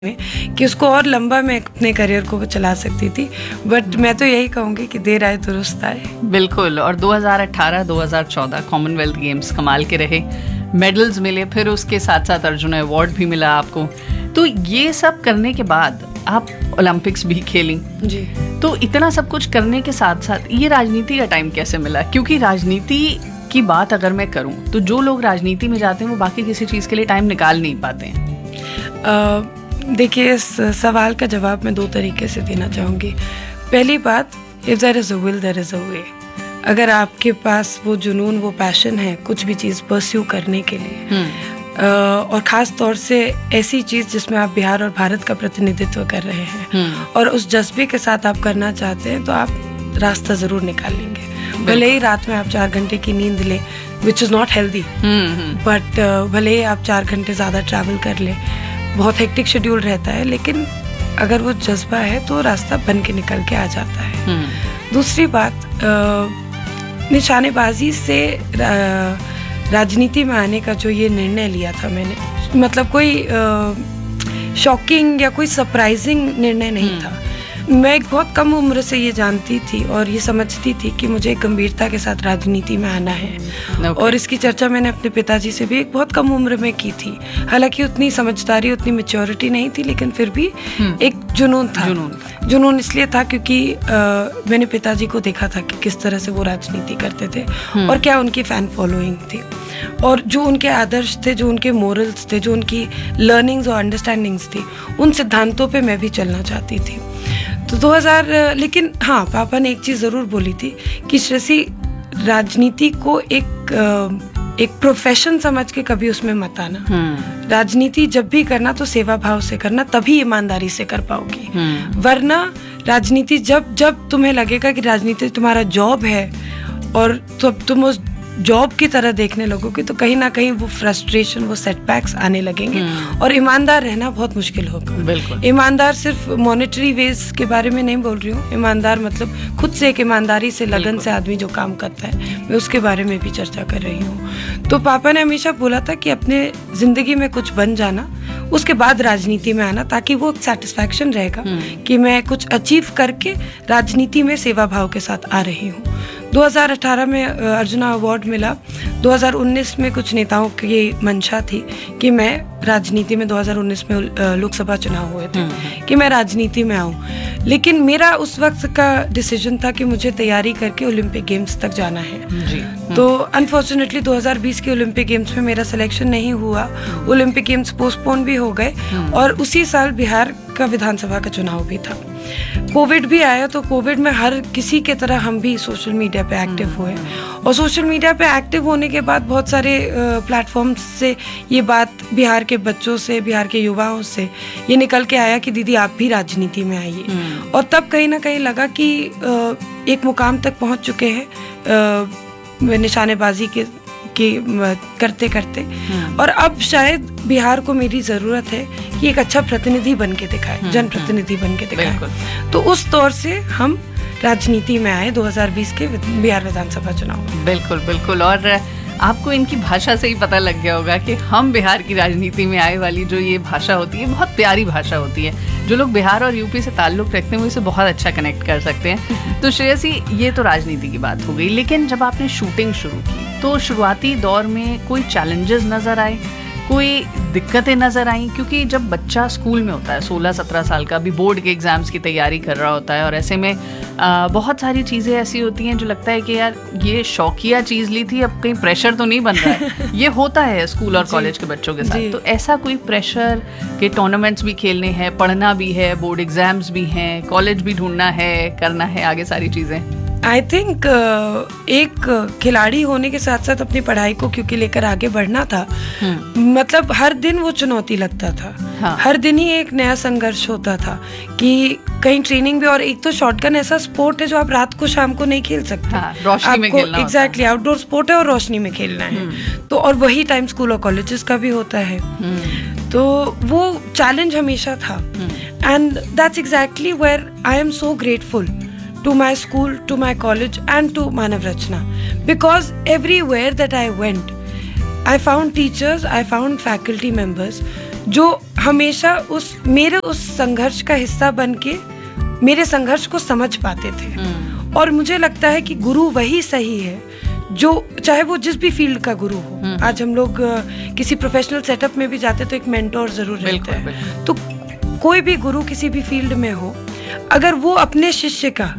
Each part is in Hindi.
में कि उसको और लंबा मैं अपने करियर को चला सकती थी, बट मैं तो यही कहूँगी कि देर आए दुरुस्त आए। बिल्कुल। और 2018-2014 कॉमनवेल्थ गेम्स कमाल के रहे, मेडल्स मिले, फिर उसके साथ साथ अर्जुन अवार्ड भी मिला आपको। तो ये सब करने के बाद आप ओलंपिक्स भी खेली जी। तो इतना सब कुछ करने के साथ साथ ये राजनीति का टाइम कैसे मिला? क्योंकि राजनीति की बात अगर मैं करूं तो जो लोग राजनीति में जाते हैं वो बाकी किसी चीज़ के लिए टाइम निकाल नहीं पाते हैं। देखिए, इस सवाल का जवाब मैं दो तरीके से देना चाहूँगी। पहली बात, if there is a will there is a वे। अगर आपके पास वो जुनून, वो पैशन है कुछ भी चीज़ परस्यू करने के लिए, और ख़ास तौर से ऐसी चीज़ जिसमें आप बिहार और भारत का प्रतिनिधित्व कर रहे हैं और उस जज्बे के साथ आप करना चाहते हैं, तो आप रास्ता ज़रूर निकाल लेंगे। भले ही रात में आप 4 घंटे की नींद लें, which is not healthy, but भले ही आप 4 घंटे ज़्यादा ट्रैवल कर लें, बहुत हेक्टिक शेड्यूल रहता है, लेकिन अगर वो जज्बा है तो रास्ता बन के निकल के आ जाता है। दूसरी बात, निशानेबाजी से राजनीति में आने का जो ये निर्णय लिया था मैंने, मतलब कोई शॉकिंग या कोई सरप्राइजिंग निर्णय नहीं था। मैं एक बहुत कम उम्र से ये जानती थी और ये समझती थी कि मुझे गंभीरता के साथ राजनीति में आना है। और इसकी चर्चा मैंने अपने पिताजी से भी एक बहुत कम उम्र में की थी। हालांकि उतनी समझदारी, उतनी मैच्योरिटी नहीं थी, लेकिन फिर भी एक जुनून था। जुनून इसलिए था क्योंकि मैंने पिताजी को देखा था कि किस तरह से वो राजनीति करते थे और क्या उनकी फैन फॉलोइंग थी, और जो उनके आदर्श थे, जो उनके मोरल्स थे, जो उनकी लर्निंग्स और अंडरस्टैंडिंग्स थी, उन सिद्धांतों पे मैं भी चलना चाहती थी। तो 2000, लेकिन हाँ, पापा ने एक चीज़ ज़रूर बोली थी कि श्रेयसी, राजनीति को एक प्रोफेशन समझ के कभी उसमें मत आना। राजनीति जब भी करना तो सेवा भाव से करना, तभी ईमानदारी से कर पाओगी। वरना राजनीति जब तुम्हें लगेगा कि राजनीति तुम्हारा जॉब है और तुम उस जॉब की तरह देखने लगोगे, तो कहीं ना कहीं वो फ्रस्ट्रेशन, वो सेटबैक्स आने लगेंगे और ईमानदार रहना बहुत मुश्किल होगा। बिल्कुल। ईमानदार सिर्फ मॉनेटरी वेज के बारे में नहीं बोल रही हूँ, ईमानदार मतलब खुद से एक ईमानदारी से, लगन से आदमी जो काम करता है, मैं उसके बारे में भी चर्चा कर रही हूँ। तो पापा ने हमेशा बोला था कि अपने जिंदगी में कुछ बन जाना, उसके बाद राजनीति में आना, ताकि वो सेटिस्फैक्शन रहेगा कि मैं कुछ अचीव करके राजनीति में सेवा भाव के साथ आ रही हूँ। 2018 में अर्जुन अवार्ड मिला। 2019 में कुछ नेताओं की मंशा थी कि मैं राजनीति में, 2019 में लोकसभा चुनाव हुए थे, कि मैं राजनीति में आऊँ, लेकिन मेरा उस वक्त का डिसीजन था कि मुझे तैयारी करके ओलंपिक गेम्स तक जाना है जी। तो अनफॉर्चुनेटली 2020 के ओलंपिक गेम्स में मेरा सिलेक्शन नहीं हुआ। ओलंपिक गेम्स पोस्टपोन भी हो गए और उसी साल बिहार का विधानसभा का चुनाव भी था। कोविड भी आया, तो कोविड में हर किसी के तरह हम भी सोशल मीडिया पे एक्टिव हुए, और सोशल मीडिया पे एक्टिव होने के बाद बहुत सारे प्लेटफॉर्म्स से ये बात बिहार के बच्चों से, बिहार के युवाओं से ये निकल के आया कि दीदी आप भी राजनीति में आइए। और तब कहीं ना कहीं लगा कि एक मुकाम तक पहुंच चुके हैं निशानेबाजी के करते करते, और अब शायद बिहार को मेरी ज़रूरत है कि एक अच्छा प्रतिनिधि बन के दिखाए, जनप्रतिनिधि बन के दिखाए। तो उस तौर से हम राजनीति में आए 2020 के बिहार विधानसभा चुनाव। बिल्कुल बिल्कुल। और आपको इनकी भाषा से ही पता लग गया होगा कि हम बिहार की राजनीति में आए वाली जो ये भाषा होती है, बहुत प्यारी भाषा होती है। जो लोग बिहार और यूपी से ताल्लुक़ रखते हैं वो इसे बहुत अच्छा कनेक्ट कर सकते हैं। तो श्रेयसी, ये तो राजनीति की बात हो गई, लेकिन जब आपने शूटिंग शुरू की तो शुरुआती दौर में कोई चैलेंजेस नज़र आए, कोई दिक्कतें नज़र आई? क्योंकि जब बच्चा स्कूल में होता है 16-17 साल का, अभी बोर्ड के एग्ज़ाम्स की तैयारी कर रहा होता है, और ऐसे में बहुत सारी चीज़ें ऐसी होती हैं जो लगता है कि यार ये शौकिया चीज़ ली थी, अब कहीं प्रेशर तो नहीं बन रहा है। ये होता है स्कूल और कॉलेज के बच्चों के साथ। तो ऐसा कोई प्रेशर के टूर्नामेंट्स भी खेलने हैं, पढ़ना भी है, बोर्ड एग्ज़ाम्स भी हैं, कॉलेज भी ढूंढना है, करना है आगे सारी चीज़ें? आई थिंक एक खिलाड़ी होने के साथ साथ अपनी पढ़ाई को क्योंकि लेकर आगे बढ़ना था, मतलब हर दिन वो चुनौती लगता था। हाँ। हर दिन ही एक नया संघर्ष होता था कि कहीं ट्रेनिंग भी, और एक तो शॉटगन ऐसा स्पोर्ट है जो आप रात को शाम को नहीं खेल सकते। हाँ, रोशनी में खेलना। एग्जैक्टली, आउटडोर स्पोर्ट है और रोशनी में खेलना है। तो और वही टाइम स्कूल और कॉलेजेस का भी होता है। तो वो चैलेंज हमेशा था, and that's exactly where I am so grateful to my school, to my college, and to Manav Rachna, because everywhere that I went, I found teachers, I found faculty members जो हमेशा मेरे उस संघर्ष का हिस्सा बन के मेरे संघर्ष को समझ पाते थे। और मुझे लगता है कि गुरु वही सही है जो, चाहे वो जिस भी फील्ड का गुरु हो। आज हम लोग किसी प्रोफेशनल सेटअप में भी जाते तो एक मेंटोर जरूर रहता है। तो कोई भी गुरु किसी भी फील्ड में हो, अगर वो अपने शिष्य का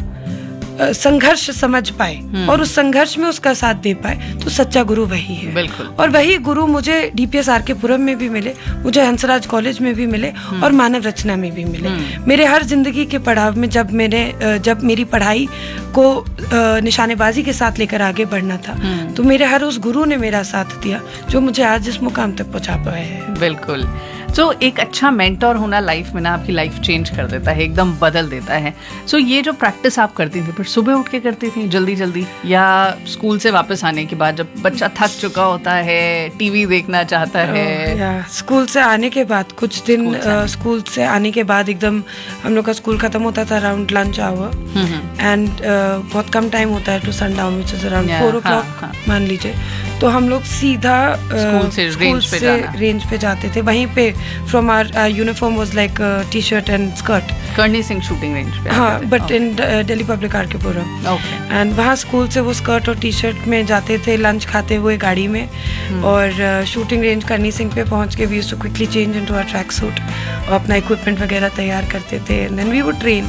संघर्ष समझ पाए और उस संघर्ष में उसका साथ दे पाए तो सच्चा गुरु वही है। बिल्कुल। और वही गुरु मुझे DPS RK पुरम में भी मिले, मुझे हंसराज कॉलेज में भी मिले और मानव रचना में भी मिले। मेरे हर जिंदगी के पड़ाव में जब मेरी पढ़ाई को निशानेबाजी के साथ लेकर आगे बढ़ना था तो मेरे हर उस गुरु ने मेरा साथ दिया जो मुझे आज इस मुकाम तक पहुंचा पाया है। बिल्कुल। सो एक अच्छा मेंटोर होना लाइफ में ना आपकी लाइफ चेंज कर देता है, एकदम बदल देता है। सो ये जो प्रैक्टिस आप करती थी, फिर सुबह उठ के करती थी जल्दी जल्दी, या स्कूल से वापस आने के बाद जब बच्चा थक चुका होता है, टीवी देखना चाहता है? स्कूल से आने के बाद कुछ दिन, स्कूल से आने के बाद एकदम हम लोग का स्कूल खत्म होता था अराउंड लंच आवर, एंड बहुत कम टाइम होता है to sundown, which is around 4 o'clock मान लीजिए। तो हम लोग सीधा स्कूल से रेंज पे जाते थे। वहीं पे from our uniform was like T-shirt and skirt. Karni Singh shooting range पे? हाँ, but in Delhi public art के पुरम। ओके। एंड वहाँ स्कूल से वो स्कर्ट और टी-शर्ट में जाते थे, लंच खाते हुए गाड़ी में, और शूटिंग रेंज कर्णी सिंह पे पहुँच के we used to quickly change into our track suit और अपना इक्विपमेंट वगैरह तैयार करते थे, and then we would train.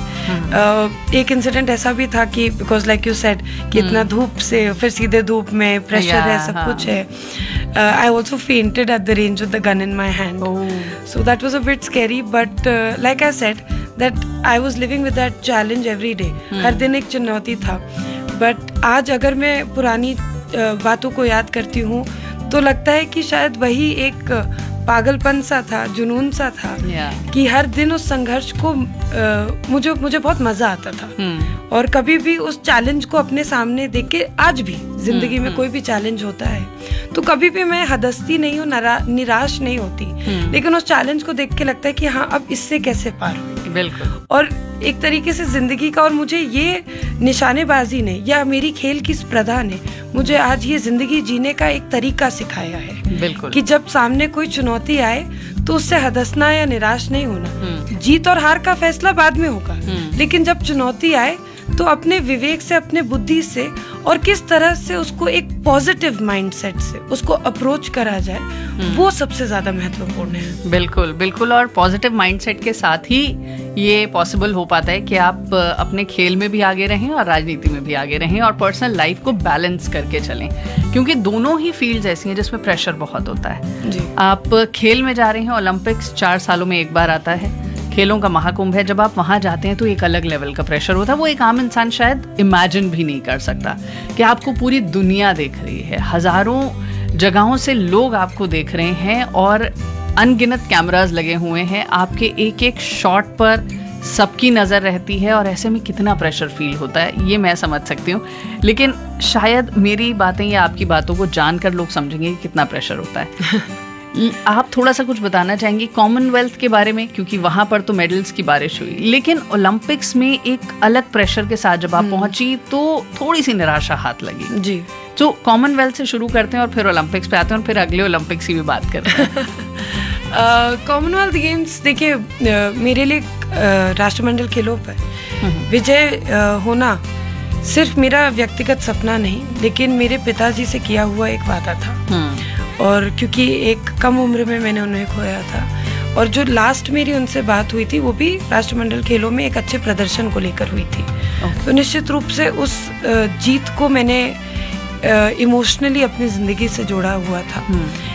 एक इंसिडेंट ऐसा भी था कि बिकॉज लाइक यू सेड कि इतना धूप से, फिर सीधे धूप में, प्रेशर है, सब कुछ है। I also fainted at the range with the gun in my hand. So that was a bit scary, but like I said, that I was living with that challenge every day. हर दिन एक चुनौती था। But आज अगर मैं पुरानी बातों को याद करती हूँ तो लगता है कि शायद वही एक पागलपन सा था, जुनून सा था, कि हर दिन उस संघर्ष को मुझे बहुत मजा आता था। और कभी भी उस चैलेंज को अपने सामने देख के, आज भी जिंदगी में कोई भी चैलेंज होता है तो कभी भी मैं हदस्ती नहीं हूँ, निराश नहीं होती, लेकिन उस चैलेंज को देख के लगता है कि हाँ, अब इससे कैसे पार होगी। बिल्कुल। और एक तरीके से जिंदगी का, और मुझे ये निशानेबाजी ने या मेरी खेल की स्पर्धा ने मुझे आज ये जिंदगी जीने का एक तरीका सिखाया है। बिल्कुल। कि जब सामने कोई चुनौती आए तो उससे हदसना या निराश नहीं होना। जीत और हार का फैसला बाद में होगा, लेकिन जब चुनौती आए तो अपने विवेक से, अपने बुद्धि से, और किस तरह से उसको एक पॉजिटिव माइंडसेट से उसको अप्रोच करा जाए, वो सबसे ज्यादा महत्वपूर्ण है। बिल्कुल बिल्कुल। और पॉजिटिव माइंडसेट के साथ ही ये पॉसिबल हो पाता है कि आप अपने खेल में भी आगे रहें और राजनीति में भी आगे रहें और पर्सनल लाइफ को बैलेंस करके चलें, क्योंकि दोनों ही फील्ड्स ऐसी हैं जिसमें प्रेशर बहुत होता है। जी। आप खेल में जा रहे हैं, ओलंपिक्स 4 सालों में एक बार आता है, खेलों का महाकुंभ है। जब आप वहाँ जाते हैं तो एक अलग लेवल का प्रेशर होता है, वो एक आम इंसान शायद इमेजिन भी नहीं कर सकता कि आपको पूरी दुनिया देख रही है, हजारों जगहों से लोग आपको देख रहे हैं और अनगिनत कैमरास लगे हुए हैं, आपके एक एक शॉट पर सबकी नज़र रहती है, और ऐसे में कितना प्रेशर फील होता है ये मैं समझ सकती हूँ। लेकिन शायद मेरी बातें या आपकी बातों को जानकर लोग समझेंगे कि कितना प्रेशर होता है। आप थोड़ा सा कुछ बताना चाहेंगे कॉमनवेल्थ के बारे में, क्योंकि वहां पर तो मेडल्स की बारिश हुई, लेकिन ओलंपिक्स में एक अलग प्रेशर के साथ जब आप पहुंची तो थोड़ी सी निराशा हाथ लगी। जी। तो कॉमनवेल्थ से शुरू करते हैं और फिर ओलंपिक्स पे आते हैं और फिर अगले ओलंपिक्स की भी बात करते हैं। कॉमनवेल्थ गेम्स, देखिए, मेरे लिए राष्ट्रमंडल खेलों पर विजय होना सिर्फ मेरा व्यक्तिगत सपना नहीं, लेकिन मेरे पिताजी से किया हुआ एक वादा था। और क्योंकि एक कम उम्र में मैंने उन्हें खोया था, और जो लास्ट मेरी उनसे बात हुई थी वो भी राष्ट्रमंडल खेलों में एक अच्छे प्रदर्शन को लेकर हुई थी। तो निश्चित रूप से उस जीत को मैंने इमोशनली अपनी ज़िंदगी से जोड़ा हुआ था।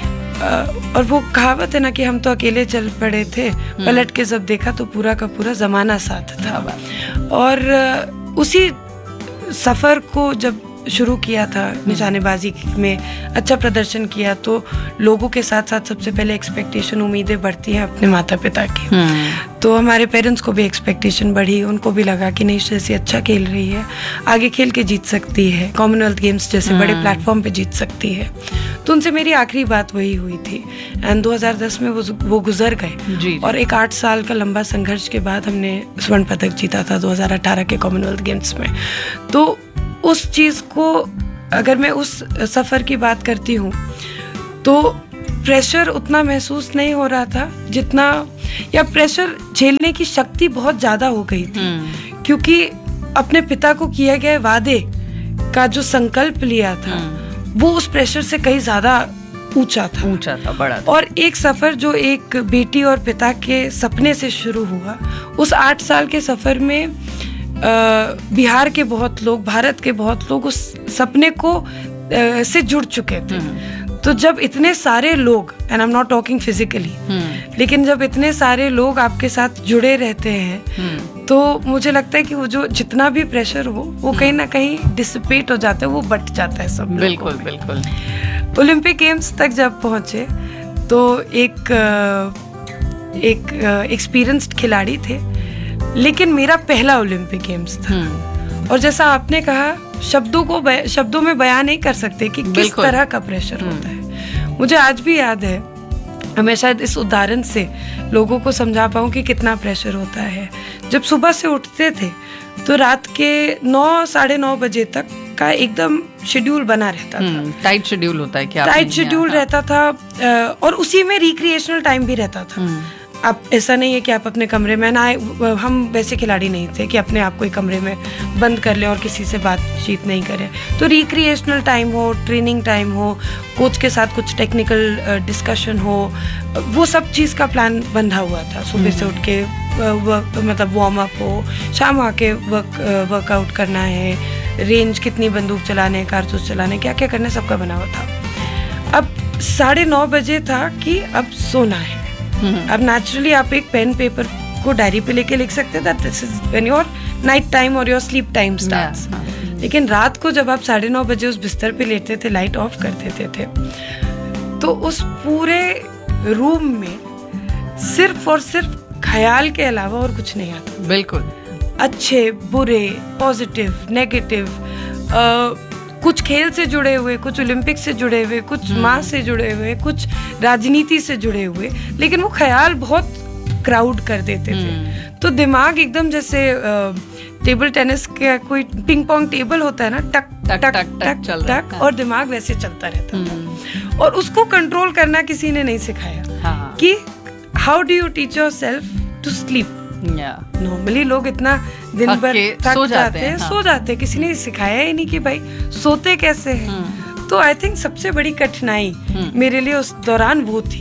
और वो कहावत है ना कि हम तो अकेले चल पड़े थे, पलट के जब देखा तो पूरा का पूरा ज़माना साथ था। और उसी सफ़र को जब शुरू किया था, निशानेबाजी में अच्छा प्रदर्शन किया, तो लोगों के साथ साथ सबसे पहले एक्सपेक्टेशन, उम्मीदें बढ़ती हैं अपने माता पिता की। तो हमारे पेरेंट्स को भी एक्सपेक्टेशन बढ़ी, उनको भी लगा कि नहीं, जैसे अच्छा खेल रही है, आगे खेल के जीत सकती है, कॉमनवेल्थ गेम्स जैसे बड़े प्लेटफॉर्म पे जीत सकती है। तो उनसे मेरी आखिरी बात वही हुई थी, एंड 2010 में वो गुजर गए। और एक 8 साल का लंबा संघर्ष के बाद हमने स्वर्ण पदक जीता था 2018 के कॉमनवेल्थ गेम्स में। तो उस चीज़ को, अगर मैं उस सफ़र की बात करती हूँ, तो प्रेशर उतना महसूस नहीं हो रहा था जितना, या प्रेशर झेलने की शक्ति बहुत ज़्यादा हो गई थी, क्योंकि अपने पिता को किए गए वादे का जो संकल्प लिया था वो उस प्रेशर से कहीं ज़्यादा ऊंचा था, बड़ा था। और एक सफ़र जो एक बेटी और पिता के सपने से शुरू हुआ, उस 8 साल के सफ़र में बिहार के बहुत लोग, भारत के बहुत लोग उस सपने को से जुड़ चुके थे। तो जब इतने सारे लोग, and I am not talking physically, लेकिन जब इतने सारे लोग आपके साथ जुड़े रहते हैं तो मुझे लगता है कि वो जो जितना भी प्रेशर हो वो कहीं ना कहीं डिसिपेट हो जाता है, वो बट जाता है सब। बिल्कुल बिल्कुल। ओलंपिक गेम्स तक जब पहुंचे तो एक एक्सपीरियंस्ड खिलाड़ी थे, लेकिन मेरा पहला ओलंपिक गेम्स था। और जैसा आपने कहा, शब्दों में बयान नहीं कर सकते कि किस तरह का प्रेशर होता है। मुझे आज भी याद है, मैं शायद इस उदाहरण से लोगों को समझा पाऊँ कि कितना प्रेशर होता है। जब सुबह से उठते थे तो रात के 9, साढ़े 9 बजे तक का एकदम शेड्यूल बना रहता था। टाइट शेड्यूल होता है क्या? टाइट शेड्यूल रहता था, और उसी में रिक्रिएशनल टाइम भी रहता था। अब ऐसा नहीं है कि आप अपने कमरे में ना, हम वैसे खिलाड़ी नहीं थे कि अपने आप को एक कमरे में बंद कर लें और किसी से बातचीत नहीं करें। तो रिक्रिएशनल टाइम हो, ट्रेनिंग टाइम हो, कोच के साथ कुछ टेक्निकल डिस्कशन हो, वो सब चीज़ का प्लान बंधा हुआ था। सुबह से उठ के मतलब वार्म अप हो, शाम आके वर्कआउट करना है, रेंज कितनी बंदूक चलाने, कारतूस चलाने, क्या क्या करना, सबका बना हुआ था। अब 9:30 बजे था कि अब सोना है। अब नेचुरली आप एक पेन पेपर को डायरी पे लेके लिख सकते थे, this is when your night time और योर स्लीप टाइम स्टार्ट्स। लेकिन रात को जब आप 9:30 बजे उस बिस्तर पे लेटते थे, लाइट ऑफ कर देते थे, तो उस पूरे रूम में सिर्फ और सिर्फ ख्याल के अलावा और कुछ नहीं आता। बिल्कुल। अच्छे, बुरे, पॉजिटिव, नेगेटिव, कुछ खेल से जुड़े हुए, कुछ ओलंपिक से जुड़े हुए, कुछ माँ से जुड़े हुए, कुछ राजनीति से जुड़े हुए, लेकिन वो ख्याल बहुत क्राउड कर देते थे। तो दिमाग एकदम जैसे टेबल टेनिस का कोई पिंग पोंग टेबल होता है ना, टक टक टक टक टक टक, और दिमाग वैसे चलता रहता था। और उसको कंट्रोल करना किसी ने नहीं सिखाया कि how do you teach your self to sleep. Normally लोग इतना दिन भर थक जाते हैं, सो जाते हैं, किसी ने सिखाया ही नहीं कि भाई सोते कैसे हैं। तो आई थिंक सबसे बड़ी कठिनाई मेरे लिए उस दौरान वो थी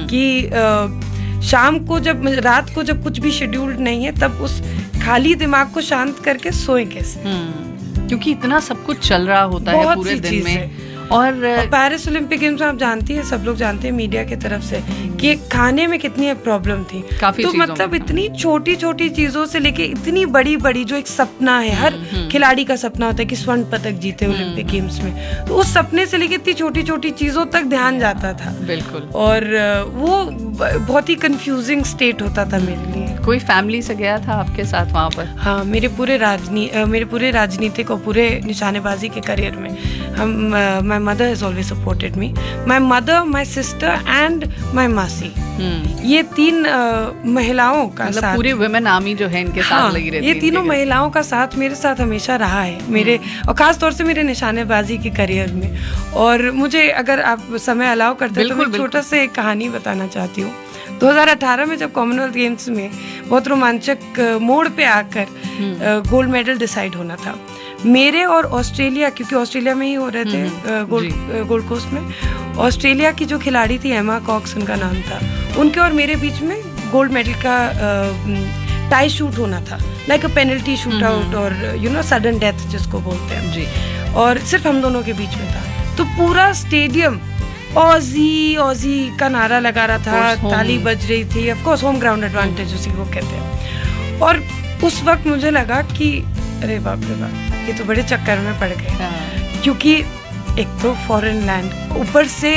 कि शाम को जब, रात को जब कुछ भी शेड्यूल्ड नहीं है, तब उस खाली दिमाग को शांत करके सोए कैसे, क्योंकि इतना सब कुछ चल रहा होता है पूरे दिन में। और पेरिस ओलंपिक गेम्स में आप जानती हैं, सब लोग जानते हैं मीडिया की तरफ से, कि खाने में कितनी प्रॉब्लम थी। तो मतलब इतनी छोटी छोटी चीजों से लेके इतनी बड़ी बड़ी, जो एक सपना है, हर खिलाड़ी का सपना होता है कि स्वर्ण पदक जीते ओलंपिक गेम्स में, तो उस सपने से लेके इतनी छोटी छोटी चीजों तक ध्यान जाता था। बिल्कुल। और वो बहुत ही कंफ्यूजिंग स्टेट होता था मेरे लिए। कोई फैमिली से गया था आपके साथ वहाँ पर? हाँ, मेरे पूरे राजनीतिक और पूरे निशानेबाजी के करियर में हम, my mother has always supported me. My mother, my sister and my मासी, ये 3 महिलाओं का मतलब साथ, पूरी वुमेन आर्मी जो है इनके साथ लगी रहती है। ये तीनों महिलाओं का साथ मेरे साथ हमेशा रहा है, मेरे और खास तौर से मेरे निशानेबाजी के करियर में। और मुझे, अगर आप समय अलाउ करते हैं, तो मैं छोटा सा एक कहानी बताना चाहती हूँ। 2018 में जब कॉमनवेल्थ गेम्स में बहुत रोमांचक मोड़ पे आकर गोल्ड मेडल डिसाइड होना था, मेरे और ऑस्ट्रेलिया, क्योंकि ऑस्ट्रेलिया में ही हो रहे थे गोल्ड कोस्ट में, ऑस्ट्रेलिया की जो खिलाड़ी थी एमा कॉक्स उनका नाम था, उनके और मेरे बीच में गोल्ड मेडल का टाई शूट होना था, like a penalty shoot out, और यू नो सडन डेथ जिसको बोलते हैं जी। और सिर्फ हम दोनों के बीच में था। तो पूरा स्टेडियम ऑजी ऑजी का नारा लगा रहा था, ताली बज रही थी। Of course home ground advantage उसी को कहते हैं। और उस वक्त मुझे लगा कि अरे बाप रे बाप, ये तो बड़े चक्कर में पड़ गए, क्योंकि एक तो फॉरेन लैंड, ऊपर से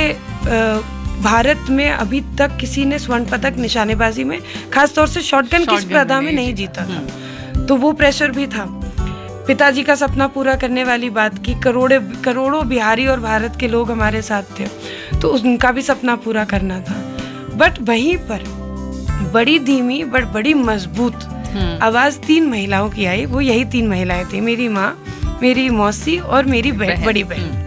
भारत में अभी तक किसी ने स्वर्ण पदक निशानेबाजी में, खास तौर से शॉटगन की स्पर्धा में नहीं जीता था। तो वो प्रेशर भी था। पिताजी का सपना पूरा करने वाली बात की, करोड़ों बिहारी और भारत के लोग हमारे साथ थे, तो उनका भी सपना पूरा करना था। बट वहीं पर बड़ी धीमी बट बड़ी मजबूत आवाज 3 महिलाओं की आई। वो यही 3 महिलाएं थी, मेरी माँ, मेरी मौसी और मेरी बड़ी बहन।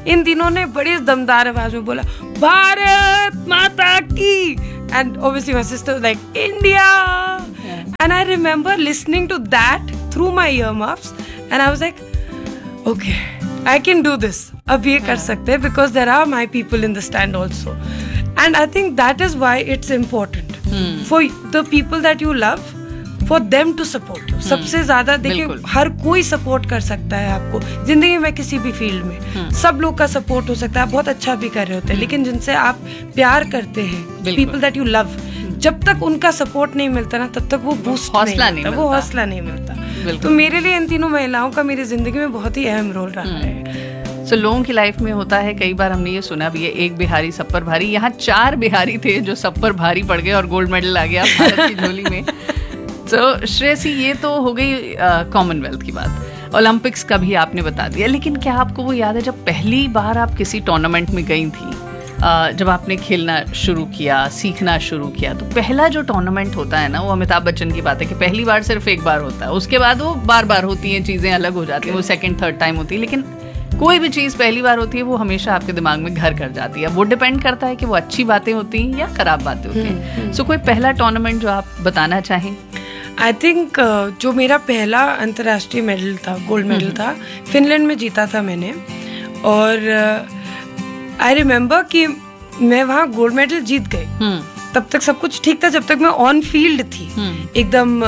इन तीनों ने बड़ी दमदार आवाज में बोला भारत माता की, and obviously my sister was like India, and I remember listening to that through my earmuffs and I was like okay, I can do this, अब ये कर सकते हैं, because there are my people in the stand also, and I think that is why it's important for the people that you love, for them to support you. सबसे ज्यादा देखिए हर कोई सपोर्ट कर सकता है आपको जिंदगी में, किसी भी फील्ड में सब लोग का सपोर्ट हो सकता है, आप बहुत अच्छा भी कर रहे होते हैं, लेकिन जिनसे आप प्यार करते हैं, पीपल दैट यू लव, जब तक उनका सपोर्ट नहीं मिलता ना तब तक वो बूस्ट हौसला नहीं मिलता, वो हौसला नहीं मिलता। तो मेरे लिए इन तीनों महिलाओं का मेरी जिंदगी में बहुत ही अहम रोल रहा है। सो लोगों की लाइफ में होता है, कई बार हमने ये सुना भी है, एक बिहारी सब पर भारी। यहाँ 4 बिहारी थे जो सब पर भारी पड़ गए और गोल्ड मेडल आ गया भारत की झोली में। तो श्रेयसी, ये तो हो गई कॉमनवेल्थ की बात, ओलंपिक्स का भी आपने बता दिया, लेकिन क्या आपको वो याद है जब पहली बार आप किसी टूर्नामेंट में गई थी, जब आपने खेलना शुरू किया, सीखना शुरू किया, तो पहला जो टूर्नामेंट होता है ना, वो अमिताभ बच्चन की बात है कि पहली बार सिर्फ एक बार होता है, उसके बाद वो बार बार होती हैं, चीज़ें अलग हो जाती हैं, वो सेकंड थर्ड टाइम होती है, लेकिन कोई भी चीज़ पहली बार होती है वो हमेशा आपके दिमाग में घर कर जाती है। वो डिपेंड करता है कि वो अच्छी बातें होती हैं या खराब बातें होती हैं। सो कोई पहला टूर्नामेंट जो आप बताना चाहें? आई थिंक जो मेरा पहला अंतर्राष्ट्रीय मेडल था, गोल्ड मेडल था, फिनलैंड में जीता था मैंने, और आई रिमेम्बर कि मैं वहाँ गोल्ड मेडल जीत गई। तब तक सब कुछ ठीक था, जब तक मैं ऑन फील्ड थी, एकदम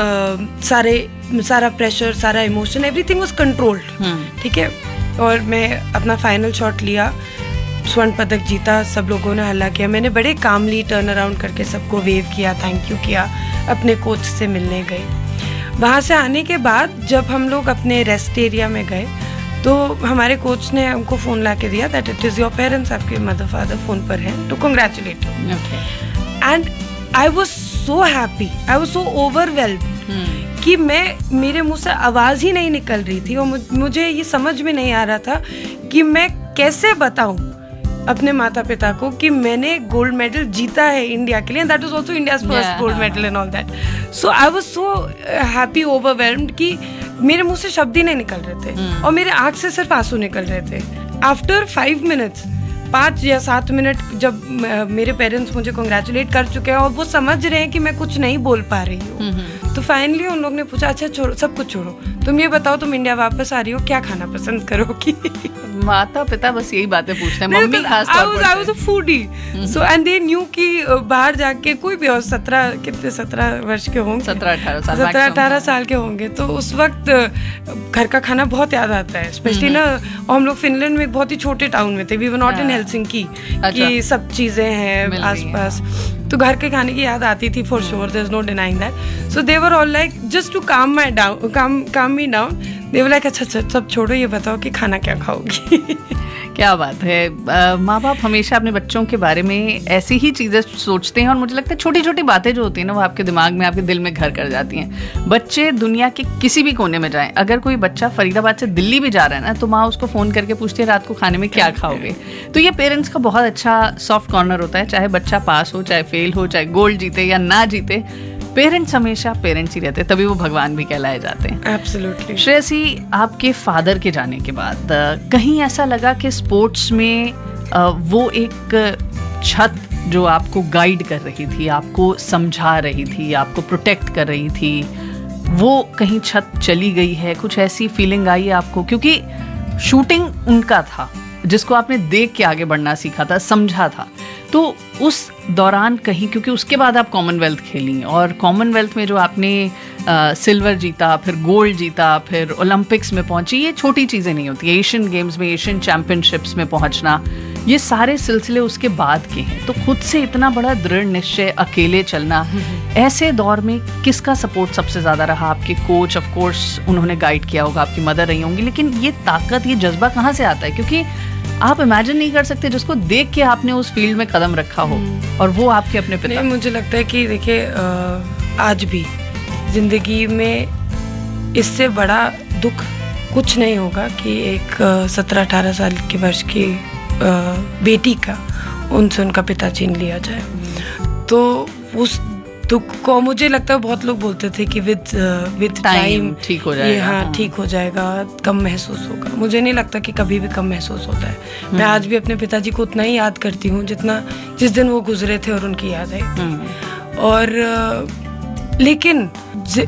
सारा प्रेशर, सारा इमोशन, एवरीथिंग वाज कंट्रोल्ड, ठीक है। और मैं अपना फाइनल शॉट लिया, स्वर्ण पदक जीता, सब लोगों ने हल्ला किया, मैंने बड़े कामली टर्न अराउंड करके सबको वेव किया, थैंक यू किया, अपने कोच से मिलने गई। वहाँ से आने के बाद जब हम लोग अपने रेस्ट एरिया में गए तो हमारे कोच ने हमको फ़ोन ला के दिया that it is your parents, आपके मदर फादर फ़ोन पर हैं, to congratulate you. And I was so happy, I was so overwhelmed कि मेरे मुंह से आवाज़ ही नहीं निकल रही थी, और मुझे ये समझ में नहीं आ रहा था कि मैं कैसे बताऊं अपने माता पिता को कि मैंने गोल्ड मेडल जीता है इंडिया के लिए, that was also India's first gold medal and all that. So I was so happy, overwhelmed कि मेरे मुंह से शब्द ही नहीं निकल रहे थे और मेरे आंख से सिर्फ आंसू निकल रहे थे। आफ्टर 5 मिनट्स, 5 या 7 मिनट, जब मेरे पेरेंट्स मुझे कंग्रेचुलेट कर चुके हैं और वो समझ रहे हैं कि मैं कुछ नहीं बोल पा रही हूँ, तो फाइनली उन लोग ने पूछा अच्छा छोड़ो, सब कुछ छोड़ो, तुम ये बताओ तुम इंडिया वापस आ रही हो, क्या खाना पसंद करोगी? माता पिता बस यही बातें पूछते हैं, मम्मी खास तौर पर। I was a foodie, so and they knew कि बाहर जाके कोई भी और 17 वर्ष के होंगे, 17-18 साल के होंगे, तो उस वक्त घर का खाना बहुत याद आता है, स्पेशली ना, और हम लोग फिनलैंड में बहुत ही छोटे टाउन में थे, we were not in Helsinki कि सब चीजें हैं आसपास, तो घर के खाने की याद आती थी for sure, there is no denying that. So they were all like just to काम me down, they were like अच्छा सब छोड़ो, ये बताओ कि खाना क्या खाओगी। क्या बात है, माँ बाप हमेशा अपने बच्चों के बारे में ऐसी ही चीज़ें सोचते हैं, और मुझे लगता है छोटी छोटी बातें जो होती हैं ना, वो आपके दिमाग में, आपके दिल में घर कर जाती हैं। बच्चे दुनिया के किसी भी कोने में जाएं, अगर कोई बच्चा फरीदाबाद से दिल्ली भी जा रहा है ना, तो माँ उसको फ़ोन करके पूछती है रात को खाने में क्या खाओगे। तो ये पेरेंट्स का बहुत अच्छा सॉफ्ट कॉर्नर होता है, चाहे बच्चा पास हो, चाहे फेल हो, चाहे गोल्ड जीते या ना जीते, पेरेंट्स हमेशा पेरेंट्स ही रहते हैं, तभी वो भगवान भी कहलाए जाते हैं। एब्सोल्युटली। श्रेयसी, आपके फादर के जाने के बाद कहीं ऐसा लगा कि स्पोर्ट्स में वो एक छत जो आपको गाइड कर रही थी, आपको समझा रही थी, आपको प्रोटेक्ट कर रही थी, वो कहीं छत चली गई है? कुछ ऐसी फीलिंग आई है आपको? क्योंकि शूटिंग उनका था जिसको आपने देख के आगे बढ़ना सीखा था, समझा था, तो उस दौरान कहीं, क्योंकि उसके बाद आप कॉमनवेल्थ खेली, और कॉमनवेल्थ में जो आपने सिल्वर जीता, फिर गोल्ड जीता, फिर ओलंपिक्स में पहुंची, ये छोटी चीज़ें नहीं होती, एशियन गेम्स में, एशियन चैम्पियनशिप्स में पहुंचना, ये सारे सिलसिले उसके बाद के हैं। तो खुद से इतना बड़ा दृढ़ निश्चय, अकेले चलना, ऐसे दौर में किसका सपोर्ट सबसे ज़्यादा रहा? आपके कोच, ऑफ कोर्स उन्होंने गाइड किया होगा, आपकी मदर रही होंगी, लेकिन ये ताकत, ये जज्बा कहाँ से आता है? क्योंकि आप इमेजिन नहीं कर सकते जिसको देख के आपने उस फील्ड में कदम रखा हो, और वो आपके अपने पिता। नहीं, मुझे लगता है कि देखिए, आज भी जिंदगी में इससे बड़ा दुख कुछ नहीं होगा कि एक 17-18 साल के वर्ष की बेटी का उनसे उनका पिता छीन लिया जाए। तो तो मुझे लगता है बहुत लोग बोलते थे कि विद टाइम ठीक हो जाएगा। हाँ, ठीक हो जाएगा, कम महसूस होगा। मुझे नहीं लगता कि कभी भी कम महसूस होता है। मैं आज भी अपने पिताजी को उतना ही याद करती हूँ जितना जिस दिन वो गुजरे थे और उनकी याद आई थी। और लेकिन